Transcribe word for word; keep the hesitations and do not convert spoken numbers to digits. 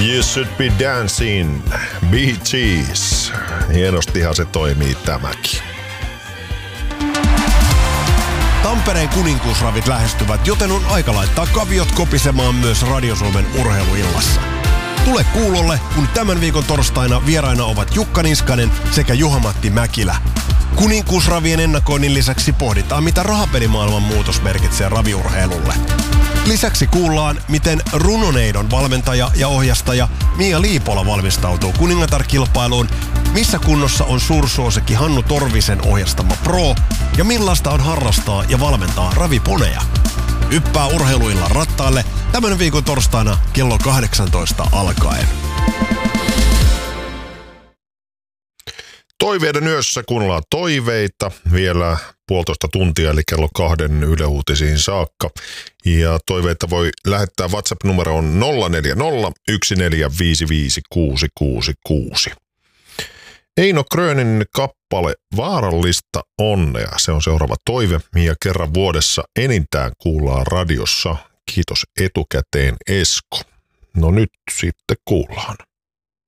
You should be dancing, Bee Gees. Hienostihan se toimii tämäkin. Tampereen kuninkuusravit lähestyvät, joten on aika laittaa kaviot kopisemaan myös Radio Suomen urheiluillassa. Tule kuulolle, kun tämän viikon torstaina vieraina ovat Jukka Niskanen sekä Juha-Matti Mäkilä. Kuninkuusravien ennakoinnin lisäksi pohditaan, mitä rahapelimaailman muutos merkitsee raviurheilulle. Lisäksi kuullaan, miten Runoneidon valmentaja ja ohjastaja Mia Liipola valmistautuu kuningatar-kilpailuun, missä kunnossa on suursuosikki Hannu Torvisen ohjastama Pro ja millaista on harrastaa ja valmentaa raviponeja. Hyppää urheiluillan rattaalle tämän viikon torstaina kello kahdeksantoista alkaen. Toiveiden yössä kuunnellaan toiveita vielä puolitoista tuntia, eli kello kahden Yle Uutisiin saakka. Ja toiveita voi lähettää WhatsApp-numeroon nolla neljä nolla yksi neljä viisi viisi kuusi kuusi kuusi. Eino Krönin kappale Vaarallista onnea. Se on seuraava toive, ja kerran vuodessa enintään kuullaan radiossa. Kiitos etukäteen, Esko. No nyt sitten kuullaan.